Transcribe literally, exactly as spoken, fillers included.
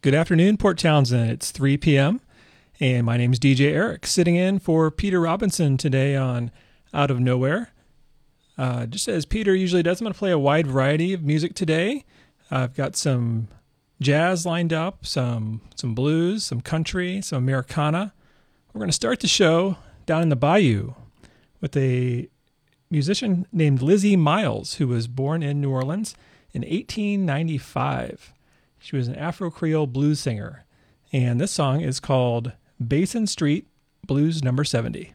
Good afternoon, Port Townsend. It's three p.m. and my name is D J Eric, sitting in for Peter Robinson today on Out of Nowhere. Uh, just as Peter usually does, I'm going to play a wide variety of music today. I've got some jazz lined up, some some blues, some country, some Americana. We're going to start the show down in the Bayou with a musician named Lizzie Miles, who was born in New Orleans in eighteen ninety-five. She was an Afro-Creole blues singer, and this song is called Basin Street Blues Number seventy.